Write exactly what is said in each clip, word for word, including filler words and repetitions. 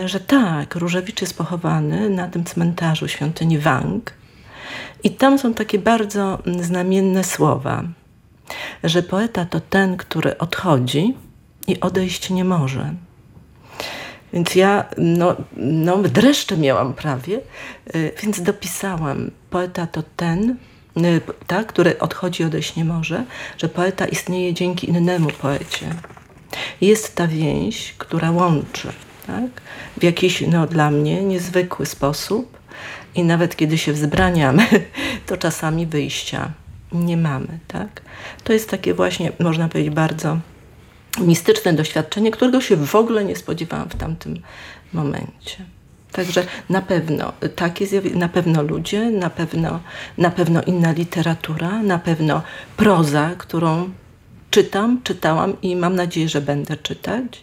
że tak, Różewicz jest pochowany na tym cmentarzu świątyni Wang i tam są takie bardzo znamienne słowa, że poeta to ten, który odchodzi i odejść nie może. Więc ja no, no, dreszcze miałam prawie, więc dopisałam, poeta to ten, tak, który odchodzi i odejść nie może, że poeta istnieje dzięki innemu poecie. Jest ta więź, która łączy, tak, w jakiś no, dla mnie niezwykły sposób i nawet kiedy się wzbraniamy, to czasami wyjścia nie mamy. Tak? To jest takie właśnie, można powiedzieć, bardzo mistyczne doświadczenie, którego się w ogóle nie spodziewałam w tamtym momencie. Także na pewno takie zjawisko, na pewno ludzie, na pewno, na pewno inna literatura, na pewno proza, którą czytam, czytałam i mam nadzieję, że będę czytać,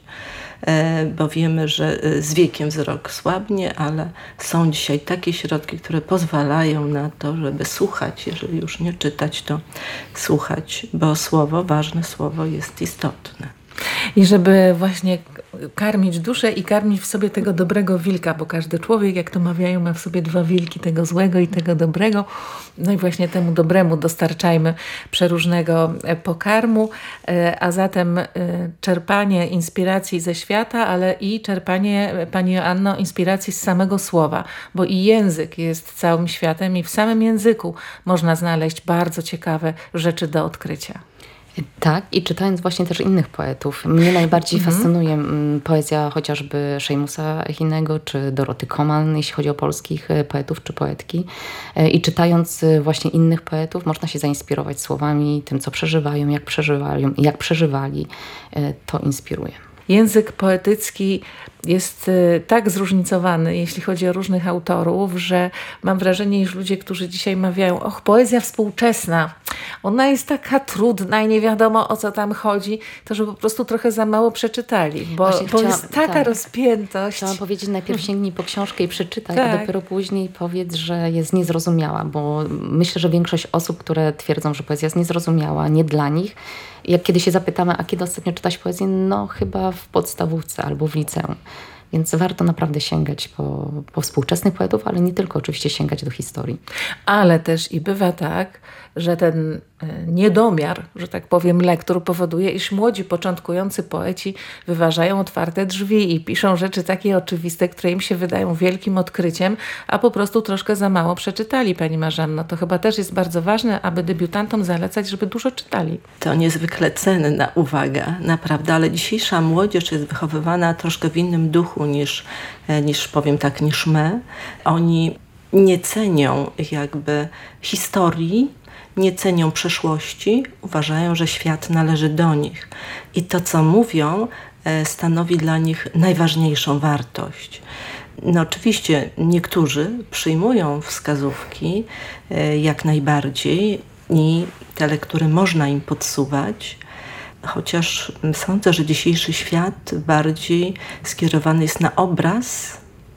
bo wiemy, że z wiekiem wzrok słabnie, ale są dzisiaj takie środki, które pozwalają na to, żeby słuchać, jeżeli już nie czytać, to słuchać, bo słowo, ważne słowo jest istotne. I żeby właśnie karmić duszę i karmić w sobie tego dobrego wilka, bo każdy człowiek, jak to mawiają, ma w sobie dwa wilki, tego złego i tego dobrego. No i właśnie temu dobremu dostarczajmy przeróżnego pokarmu, a zatem czerpanie inspiracji ze świata, ale i czerpanie, Pani Joanno, inspiracji z samego słowa, bo i język jest całym światem i w samym języku można znaleźć bardzo ciekawe rzeczy do odkrycia. Tak, i czytając właśnie też innych poetów. Mnie najbardziej mhm. fascynuje poezja chociażby Szejmusa Chinego czy Doroty Koman, jeśli chodzi o polskich poetów czy poetki. I czytając właśnie innych poetów można się zainspirować słowami, tym co przeżywają, jak przeżywają, jak przeżywali. To inspiruje. Język poetycki jest tak zróżnicowany, jeśli chodzi o różnych autorów, że mam wrażenie, iż ludzie, którzy dzisiaj mawiają, och, poezja współczesna, ona jest taka trudna i nie wiadomo, o co tam chodzi, to że po prostu trochę za mało przeczytali, bo, bo chciałam, jest taka tak, rozpiętość. Chciałam powiedzieć, najpierw sięgnij po książkę i przeczytaj, tak. a dopiero później powiedz, że jest niezrozumiała, bo myślę, że większość osób, które twierdzą, że poezja jest niezrozumiała, nie dla nich, jak kiedy się zapytamy, a kiedy ostatnio czytać poezję? No chyba w podstawówce albo w liceum. Więc warto naprawdę sięgać po, po współczesnych poetów, ale nie tylko oczywiście sięgać do historii. Ale też i bywa tak, że ten niedomiar, że tak powiem, lektur powoduje, iż młodzi, początkujący poeci wyważają otwarte drzwi i piszą rzeczy takie oczywiste, które im się wydają wielkim odkryciem, a po prostu troszkę za mało przeczytali, Pani Marzanno. To chyba też jest bardzo ważne, aby debiutantom zalecać, żeby dużo czytali. To niezwykle cenna uwaga, naprawdę, ale dzisiejsza młodzież jest wychowywana troszkę w innym duchu niż, niż powiem tak, niż my. Oni nie cenią jakby historii, nie cenią przeszłości, uważają, że świat należy do nich. I to, co mówią, stanowi dla nich najważniejszą wartość. No oczywiście niektórzy przyjmują wskazówki jak najbardziej i te lektury można im podsuwać, chociaż sądzę, że dzisiejszy świat bardziej skierowany jest na obraz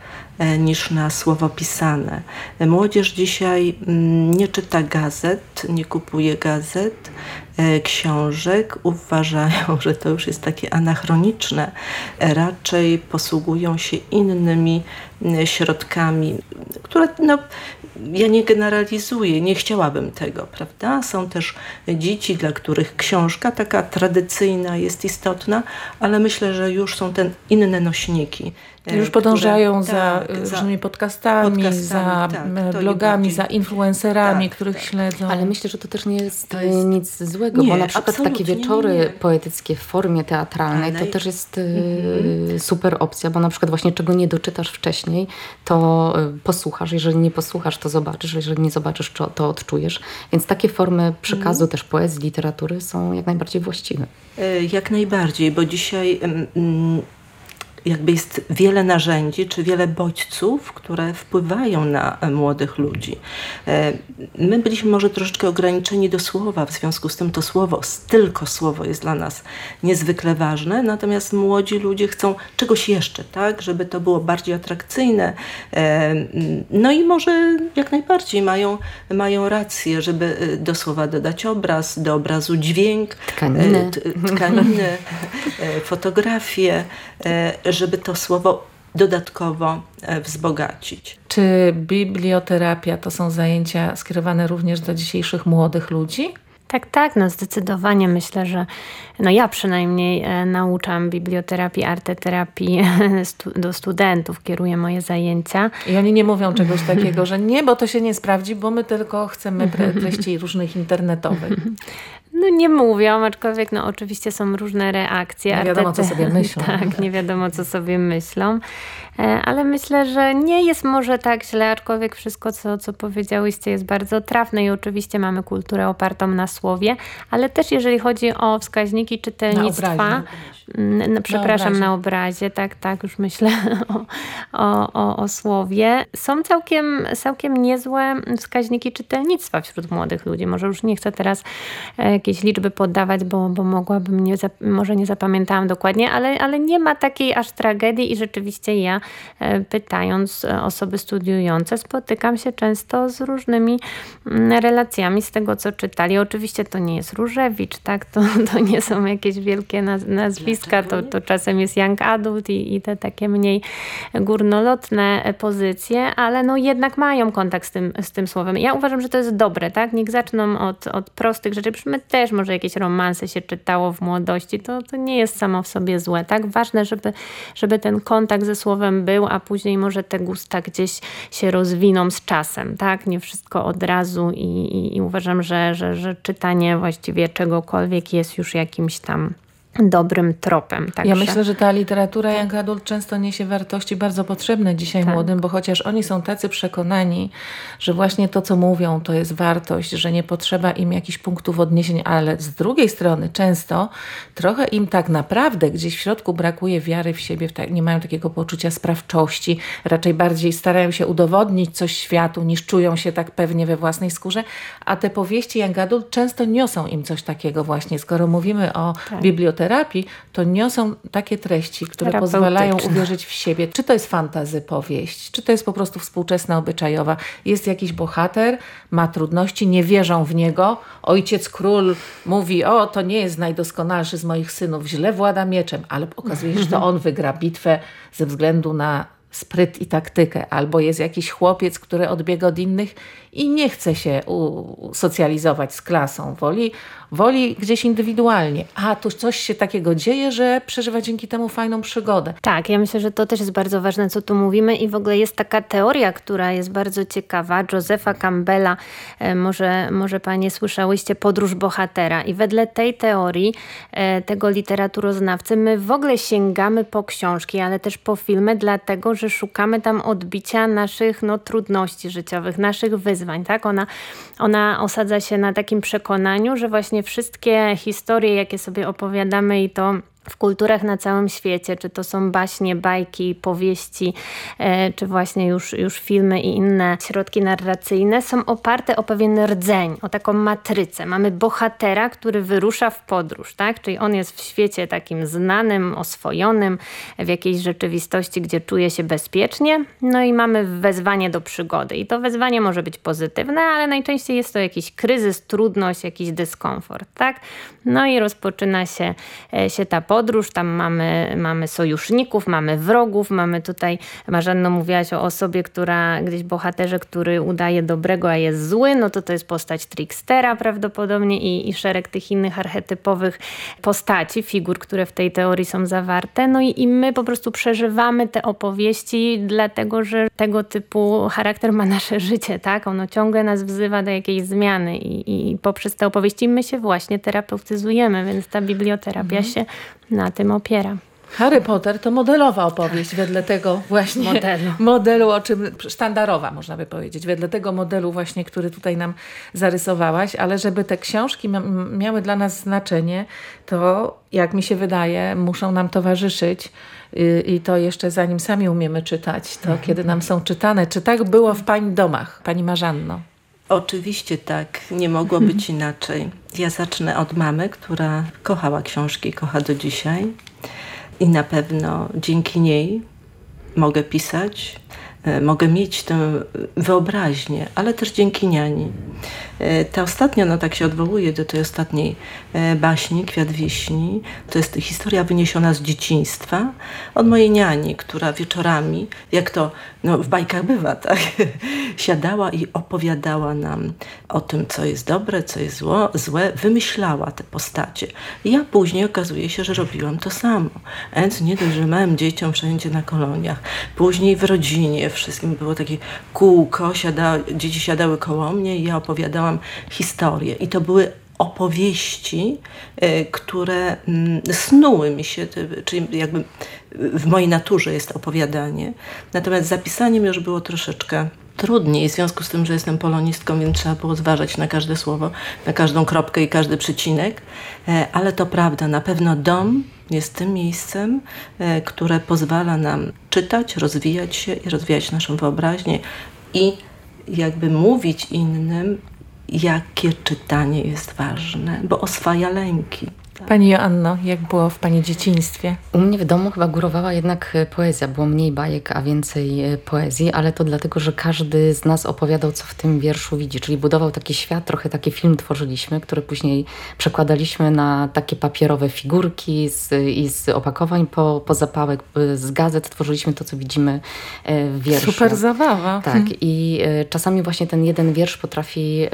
niż na słowo pisane. Młodzież dzisiaj nie czyta gazet, nie kupuje gazet, książek. Uważają, że to już jest takie anachroniczne. Raczej posługują się innymi środkami, które no, ja nie generalizuję, nie chciałabym tego, prawda? Są też dzieci, dla których książka taka tradycyjna jest istotna, ale myślę, że już są te inne nośniki. Już podążają które, za tak, różnymi podcastami, podcastami za tak, blogami, za influencerami, tak, których tak. śledzą. Ale myślę, że to też nie jest, to jest... nic złego, nie, bo na przykład takie wieczory nie, nie. poetyckie w formie teatralnej ale... to też jest mm-hmm. super opcja, bo na przykład właśnie czego nie doczytasz wcześniej, to posłuchasz, jeżeli nie posłuchasz, to zobaczysz, jeżeli nie zobaczysz, to odczujesz. Więc takie formy przekazu mm. też poezji, literatury są jak najbardziej właściwe. Jak najbardziej, bo dzisiaj mm, jakby jest wiele narzędzi, czy wiele bodźców, które wpływają na młodych ludzi. My byliśmy może troszeczkę ograniczeni do słowa, w związku z tym to słowo, tylko słowo jest dla nas niezwykle ważne, natomiast młodzi ludzie chcą czegoś jeszcze, tak, żeby to było bardziej atrakcyjne. No i może jak najbardziej mają, mają rację, żeby do słowa dodać obraz, do obrazu dźwięk, tkaniny, tkaniny fotografię, żeby to słowo dodatkowo wzbogacić. Czy biblioterapia to są zajęcia skierowane również do dzisiejszych młodych ludzi? Tak, tak, no zdecydowanie myślę, że no ja przynajmniej e, nauczam biblioterapii, arteterapii stu, do studentów, kieruję moje zajęcia. I oni nie mówią czegoś takiego, że nie, bo to się nie sprawdzi, bo my tylko chcemy treści różnych internetowych. No nie mówią, aczkolwiek no oczywiście są różne reakcje. Nie wiadomo, co sobie myślą. Tak, nie wiadomo, co sobie myślą. Ale myślę, że nie jest może tak źle, aczkolwiek wszystko, co, co powiedziałyście, jest bardzo trafne i oczywiście mamy kulturę opartą na słowie, ale też jeżeli chodzi o wskaźniki czytelnictwa, na obrazie, no, przepraszam, na obrazie. na obrazie, tak, tak, już myślę o, o, o, o słowie, są całkiem, całkiem niezłe wskaźniki czytelnictwa wśród młodych ludzi. Może już nie chcę teraz jakieś liczby podawać, bo, bo mogłabym, nie, może nie zapamiętałam dokładnie, ale, ale nie ma takiej aż tragedii i rzeczywiście ja pytając osoby studiujące, spotykam się często z różnymi relacjami z tego, co czytali. Oczywiście to nie jest Różewicz, tak? To, to nie są jakieś wielkie naz- nazwiska, to, to czasem jest young adult i, i te takie mniej górnolotne pozycje, ale no jednak mają kontakt z tym, z tym słowem. Ja uważam, że to jest dobre, tak? Niech zaczną od, od prostych rzeczy. Przecież my też może jakieś romanse się czytało w młodości. To, to nie jest samo w sobie złe, tak? Ważne, żeby, żeby ten kontakt ze słowem był, a później może te gusta gdzieś się rozwiną z czasem, tak? Nie wszystko od razu i, i, i uważam, że, że, że czytanie właściwie czegokolwiek jest już jakimś tam dobrym tropem. Także. Ja myślę, że ta literatura young adult często niesie wartości bardzo potrzebne dzisiaj tak. młodym, bo chociaż oni są tacy przekonani, że właśnie to, co mówią, to jest wartość, że nie potrzeba im jakichś punktów odniesień, ale z drugiej strony często trochę im tak naprawdę gdzieś w środku brakuje wiary w siebie, nie mają takiego poczucia sprawczości, raczej bardziej starają się udowodnić coś światu, niż czują się tak pewnie we własnej skórze, a te powieści young adult często niosą im coś takiego właśnie. Skoro mówimy o tak. biblioterapii, terapii, to niosą takie treści, które pozwalają uwierzyć w siebie. Czy to jest fantasy powieść, czy to jest po prostu współczesna, obyczajowa. Jest jakiś bohater, ma trudności, nie wierzą w niego. Ojciec król mówi, o, to nie jest najdoskonalszy z moich synów, źle włada mieczem, ale okazuje się, że to on wygra bitwę ze względu na spryt i taktykę. Albo jest jakiś chłopiec, który odbiega od innych i nie chce się usocjalizować z klasą. Woli, woli gdzieś indywidualnie. A tu coś się takiego dzieje, że przeżywa dzięki temu fajną przygodę. Tak, ja myślę, że to też jest bardzo ważne, co tu mówimy i w ogóle jest taka teoria, która jest bardzo ciekawa. Josepha Campbella, może, może panie słyszałyście, Podróż bohatera. I wedle tej teorii, tego literaturoznawcy, my w ogóle sięgamy po książki, ale też po filmy, dlatego, że szukamy tam odbicia naszych no, trudności życiowych, naszych wyzwań. Tak? Ona, ona osadza się na takim przekonaniu, że właśnie wszystkie historie, jakie sobie opowiadamy i to w kulturach na całym świecie, czy to są baśnie, bajki, powieści, e, czy właśnie już, już filmy i inne środki narracyjne, są oparte o pewien rdzeń, o taką matrycę. Mamy bohatera, który wyrusza w podróż, tak? Czyli on jest w świecie takim znanym, oswojonym, w jakiejś rzeczywistości, gdzie czuje się bezpiecznie, no i mamy wezwanie do przygody. I to wezwanie może być pozytywne, ale najczęściej jest to jakiś kryzys, trudność, jakiś dyskomfort, tak? No i rozpoczyna się, się ta podróż. Podróż, tam mamy, mamy sojuszników, mamy wrogów, mamy tutaj, Marzanno, mówiłaś o osobie, która gdzieś bohaterze, który udaje dobrego, a jest zły, no to to jest postać trickstera prawdopodobnie i, i szereg tych innych archetypowych postaci, figur, które w tej teorii są zawarte. No i, i my po prostu przeżywamy te opowieści, dlatego, że tego typu charakter ma nasze życie, tak? Ono ciągle nas wzywa do jakiejś zmiany i, i poprzez te opowieści my się właśnie terapeutyzujemy, więc ta biblioterapia mhm. się na tym opiera. Harry Potter to modelowa opowieść wedle tego właśnie modelu. modelu, o czym sztandarowa można by powiedzieć, wedle tego modelu właśnie, który tutaj nam zarysowałaś, ale żeby te książki ma- miały dla nas znaczenie, to jak mi się wydaje, muszą nam towarzyszyć i, i to jeszcze zanim sami umiemy czytać, to kiedy nam są czytane. Czy tak było w pani domach, pani Marzanno? Oczywiście tak, nie mogło być inaczej. Ja zacznę od mamy, która kochała książki, kocha do dzisiaj i na pewno dzięki niej mogę pisać, mogę mieć tę wyobraźnię, ale też dzięki niani. Ta ostatnia, no tak się odwołuje do tej ostatniej baśni, Kwiat wiśni. To jest historia wyniesiona z dzieciństwa od mojej niani, która wieczorami, jak to no, w bajkach bywa, tak, siadała i opowiadała nam o tym, co jest dobre, co jest zło, złe, wymyślała te postacie. I ja później okazuje się, że robiłam to samo. Więc nie dość, że małym dzieciom wszędzie na koloniach, później w rodzinie wszystkim było takie kółko, siada, dzieci siadały koło mnie i ja opowiadałam historie. I to były opowieści, y, które y, snuły mi się, y, czyli jakby w mojej naturze jest opowiadanie. Natomiast z zapisaniem już było troszeczkę trudniej, w związku z tym, że jestem polonistką, więc trzeba było zważać na każde słowo, na każdą kropkę i każdy przecinek. E, ale to prawda, na pewno dom jest tym miejscem, e, które pozwala nam czytać, rozwijać się i rozwijać naszą wyobraźnię i jakby mówić innym, jakie czytanie jest ważne, bo oswaja lęki. Pani Joanno, jak było w Pani dzieciństwie? U mnie w domu chyba górowała jednak poezja. Było mniej bajek, a więcej poezji, ale to dlatego, że każdy z nas opowiadał, co w tym wierszu widzi. Czyli budował taki świat, trochę taki film tworzyliśmy, który później przekładaliśmy na takie papierowe figurki z, i z opakowań po, po zapałek, z gazet tworzyliśmy to, co widzimy w wierszu. Super zabawa. Tak. I czasami właśnie ten jeden wiersz potrafi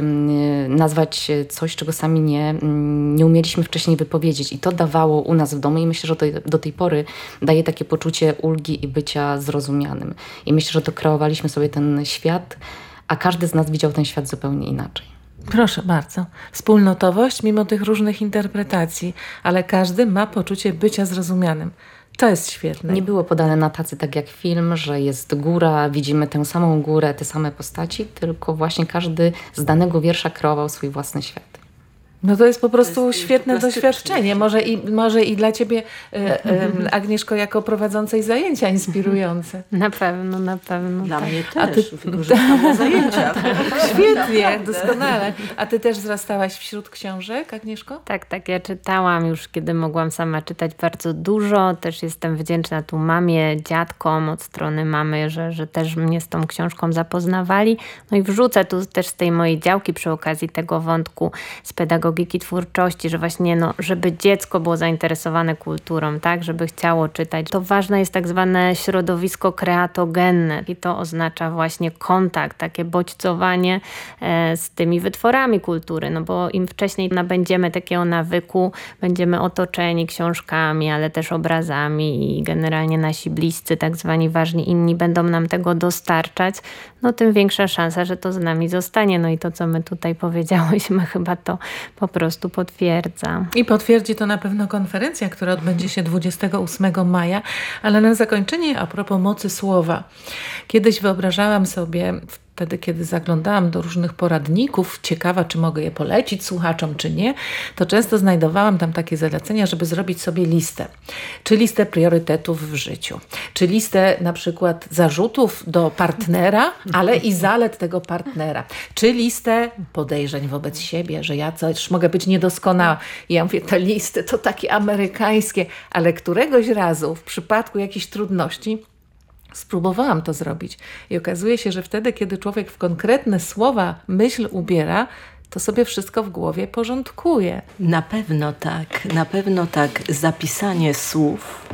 nazwać coś, czego sami nie, nie umieliśmy wcześniej wypowiedzieć. powiedzieć. I to dawało u nas w domu i myślę, że to do tej pory daje takie poczucie ulgi i bycia zrozumianym. I myślę, że to kreowaliśmy sobie ten świat, a każdy z nas widział ten świat zupełnie inaczej. Proszę bardzo. Wspólnotowość mimo tych różnych interpretacji, ale każdy ma poczucie bycia zrozumianym. To jest świetne. Nie było podane na tacy tak jak film, że jest góra, widzimy tę samą górę, te same postaci, tylko właśnie każdy z danego wiersza kreował swój własny świat. No to jest po prostu jest świetne doświadczenie. Może i, może i dla Ciebie, e, e, Agnieszko, jako prowadzącej zajęcia inspirujące. Na pewno, na pewno. Dla tak. mnie też. A ty wykorzystałam na zajęciach. Świetnie, doskonale. A Ty też wzrastałaś wśród książek, Agnieszko? Tak, tak. Ja czytałam już, kiedy mogłam sama czytać bardzo dużo. Też jestem wdzięczna tu mamie, dziadkom od strony mamy, że, że też mnie z tą książką zapoznawali. No i wrzucę tu też z tej mojej działki przy okazji tego wątku z pedagogiki twórczości, że właśnie no, żeby dziecko było zainteresowane kulturą, tak, żeby chciało czytać, to ważne jest tak zwane środowisko kreatogenne i to oznacza właśnie kontakt, takie bodźcowanie e, z tymi wytworami kultury, no bo im wcześniej nabędziemy takiego nawyku, będziemy otoczeni książkami, ale też obrazami i generalnie nasi bliscy, tak zwani ważni inni będą nam tego dostarczać, no tym większa szansa, że to z nami zostanie. No i to, co my tutaj powiedziałyśmy, chyba to po prostu potwierdza. I potwierdzi to na pewno konferencja, która odbędzie się dwudziestego ósmego maja, ale na zakończenie a propos mocy słowa. Kiedyś wyobrażałam sobie, wtedy kiedy zaglądałam do różnych poradników, ciekawa czy mogę je polecić słuchaczom czy nie, to często znajdowałam tam takie zalecenia, żeby zrobić sobie listę. Czy listę priorytetów w życiu, czy listę na przykład zarzutów do partnera, ale i zalet tego partnera, czy listę podejrzeń wobec siebie, że ja coś mogę być niedoskonała. I ja mówię, te listy to takie amerykańskie, ale któregoś razu w przypadku jakichś trudności spróbowałam to zrobić i okazuje się, że wtedy, kiedy człowiek w konkretne słowa myśl ubiera, to sobie wszystko w głowie porządkuje. Na pewno tak, na pewno tak. Zapisanie słów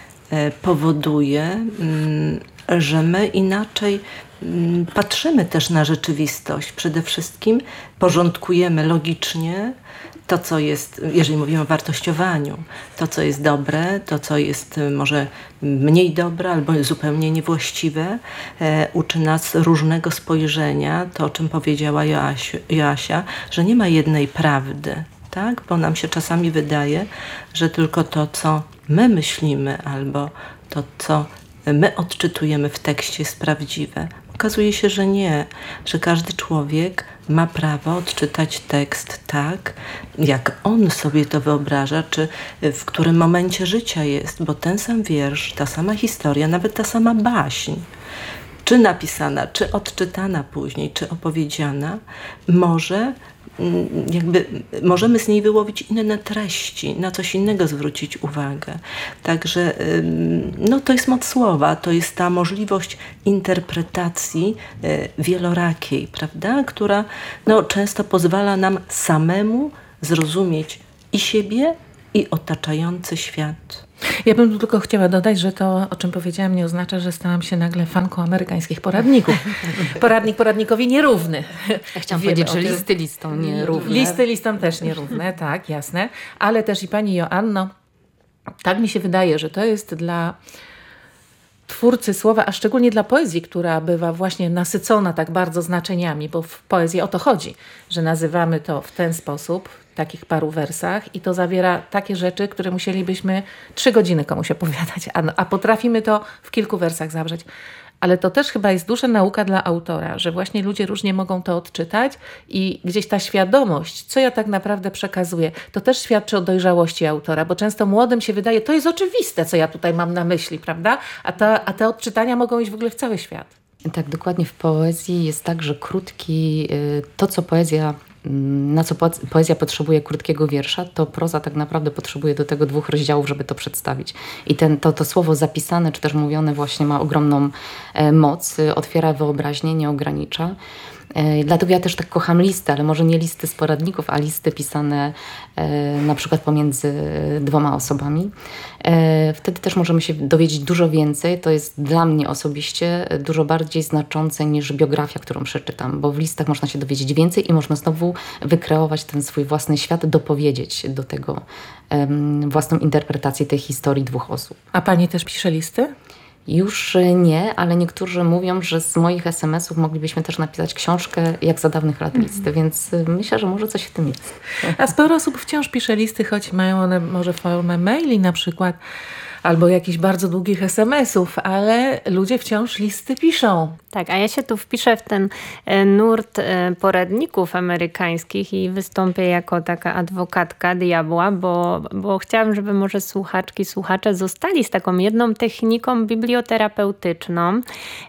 e, powoduje, mm, że my inaczej mm, patrzymy też na rzeczywistość. Przede wszystkim porządkujemy logicznie to, co jest, jeżeli mówimy o wartościowaniu, to, co jest dobre, to, co jest może mniej dobre albo zupełnie niewłaściwe, e, uczy nas różnego spojrzenia, to, o czym powiedziała Joasiu, Joasia, że nie ma jednej prawdy, tak? Bo nam się czasami wydaje, że tylko to, co my myślimy albo to, co my odczytujemy w tekście, jest prawdziwe. Okazuje się, że nie, że każdy człowiek ma prawo odczytać tekst tak, jak on sobie to wyobraża, czy w którym momencie życia jest, bo ten sam wiersz, ta sama historia, nawet ta sama baśń, czy napisana, czy odczytana później, czy opowiedziana, może jakby możemy z niej wyłowić inne treści, na coś innego zwrócić uwagę. Także no, to jest moc słowa, to jest ta możliwość interpretacji wielorakiej, prawda, która no, często pozwala nam samemu zrozumieć i siebie, i otaczający świat. Ja bym tu tylko chciała dodać, że to, o czym powiedziałam, nie oznacza, że stałam się nagle fanką amerykańskich poradników. Poradnik poradnikowi nierówny. Ja chciałam Wiemy powiedzieć, że listy listom nierówne. Listy listom też nierówne, tak, jasne. Ale też i pani Joanno, tak mi się wydaje, że to jest dla twórcy słowa, a szczególnie dla poezji, która bywa właśnie nasycona tak bardzo znaczeniami, bo w poezji o to chodzi, że nazywamy to w ten sposób, w takich paru wersach i to zawiera takie rzeczy, które musielibyśmy trzy godziny komuś opowiadać, a, a potrafimy to w kilku wersach zawrzeć. Ale to też chyba jest duża nauka dla autora, że właśnie ludzie różnie mogą to odczytać i gdzieś ta świadomość, co ja tak naprawdę przekazuję, to też świadczy o dojrzałości autora, bo często młodym się wydaje, to jest oczywiste, co ja tutaj mam na myśli, prawda? A, ta, a te odczytania mogą iść w ogóle w cały świat. Tak, dokładnie w poezji jest tak, że krótki, to co poezja, na co poezja potrzebuje krótkiego wiersza, to proza tak naprawdę potrzebuje do tego dwóch rozdziałów, żeby to przedstawić. I ten, to, to słowo zapisane, czy też mówione właśnie ma ogromną moc, otwiera wyobraźnię, nie ogranicza. Dlatego ja też tak kocham listy, ale może nie listy z poradników, a listy pisane e, na przykład pomiędzy dwoma osobami. E, wtedy też możemy się dowiedzieć dużo więcej. To jest dla mnie osobiście dużo bardziej znaczące niż biografia, którą przeczytam, bo w listach można się dowiedzieć więcej i można znowu wykreować ten swój własny świat, dopowiedzieć do tego e, własną interpretację tej historii dwóch osób. A pani też pisze listy? Już nie, ale niektórzy mówią, że z moich es em esów moglibyśmy też napisać książkę jak za dawnych lat listy, więc myślę, że może coś w tym jest. A sporo osób wciąż pisze listy, choć mają one może formę maili na przykład, albo jakichś bardzo długich es em esów, ale ludzie wciąż listy piszą. Tak, a ja się tu wpiszę w ten nurt poradników amerykańskich i wystąpię jako taka adwokatka diabła, bo, bo chciałam, żeby może słuchaczki, słuchacze zostali z taką jedną techniką biblioterapeutyczną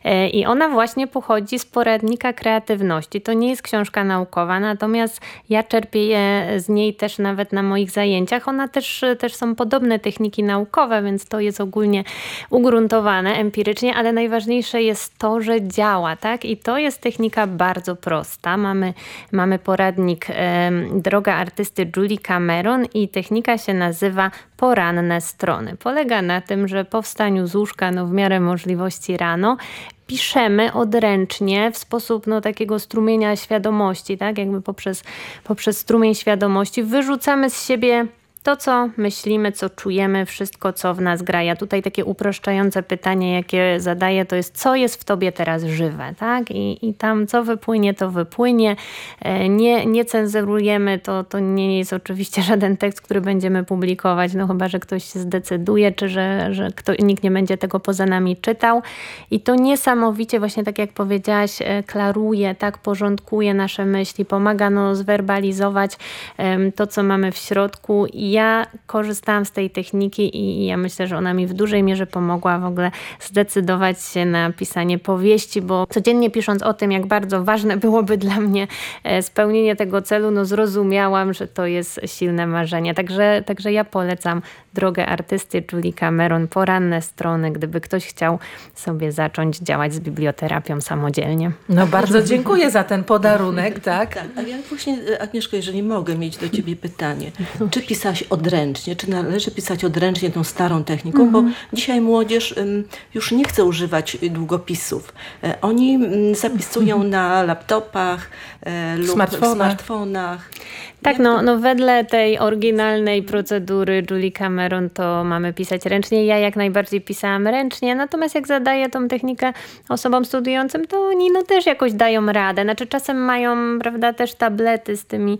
i ona właśnie pochodzi z poradnika kreatywności. To nie jest książka naukowa, natomiast ja czerpię z niej też nawet na moich zajęciach. Ona też, też są podobne techniki naukowe, więc to jest ogólnie ugruntowane empirycznie, ale najważniejsze jest to, że działa, tak? I to jest technika bardzo prosta. Mamy, mamy poradnik e, Droga artysty Julie Cameron i technika się nazywa Poranne strony. Polega na tym, że po wstaniu z łóżka, no w miarę możliwości rano, piszemy odręcznie w sposób no, takiego strumienia świadomości, tak? Jakby poprzez, poprzez strumień świadomości wyrzucamy z siebie to, co myślimy, co czujemy, wszystko, co w nas gra. Ja tutaj takie uproszczające pytanie, jakie zadaję, to jest, co jest w tobie teraz żywe, tak? I, i tam, co wypłynie, to wypłynie. Nie, nie cenzurujemy, to, to nie jest oczywiście żaden tekst, który będziemy publikować, no chyba, że ktoś się zdecyduje, czy że, że kto, nikt nie będzie tego poza nami czytał. I to niesamowicie, właśnie tak jak powiedziałaś, klaruje, tak, porządkuje nasze myśli, pomaga no, zwerbalizować um, to, co mamy w środku. I ja korzystałam z tej techniki i ja myślę, że ona mi w dużej mierze pomogła w ogóle zdecydować się na pisanie powieści, bo codziennie pisząc o tym, jak bardzo ważne byłoby dla mnie spełnienie tego celu, no zrozumiałam, że to jest silne marzenie. Także, także ja polecam Drogę artysty Julie Cameron, Poranne strony, gdyby ktoś chciał sobie zacząć działać z biblioterapią samodzielnie. No bardzo dziękuję za ten podarunek, tak? Tak, a ja właśnie, Agnieszko, jeżeli mogę mieć do ciebie pytanie, czy pisałaś odręcznie, czy należy pisać odręcznie tą starą techniką, mm. bo dzisiaj młodzież um, już nie chce używać długopisów. E, oni um, zapisują mm. na laptopach e, lub smartfonach. smartfonach. Tak, no, no wedle tej oryginalnej procedury Julie Cameron to mamy pisać ręcznie. Ja jak najbardziej pisałam ręcznie, natomiast jak zadaję tą technikę osobom studiującym, to oni no też jakoś dają radę. Znaczy czasem mają, prawda, też tablety z tymi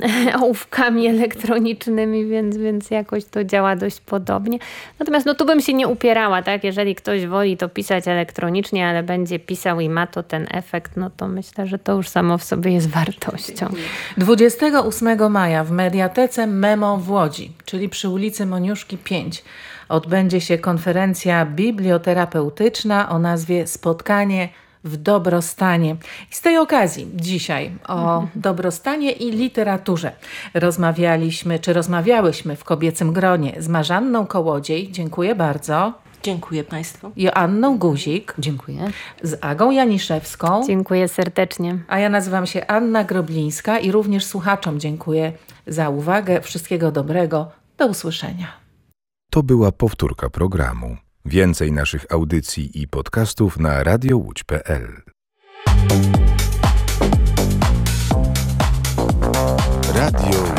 ołówkami elektronicznymi, więc, więc jakoś to działa dość podobnie. Natomiast no tu bym się nie upierała, tak? Jeżeli ktoś woli to pisać elektronicznie, ale będzie pisał i ma to ten efekt, no to myślę, że to już samo w sobie jest wartością. dwudziestego ósmego maja w Mediatece Memo w Łodzi, czyli przy ulicy Moniuszki pięć, odbędzie się konferencja biblioterapeutyczna o nazwie Spotkanie w dobrostanie. I z tej okazji dzisiaj o dobrostanie i literaturze rozmawialiśmy, czy rozmawiałyśmy w kobiecym gronie z Marzanną Kołodziej. Dziękuję bardzo. Dziękuję Państwu. Joanną Guzik. Dziękuję. Z Agą Janiszewską. Dziękuję serdecznie. A ja nazywam się Anna Groblińska i również słuchaczom dziękuję za uwagę. Wszystkiego dobrego. Do usłyszenia. To była powtórka programu. Więcej naszych audycji i podcastów na radio łódź kropka pe el. Radio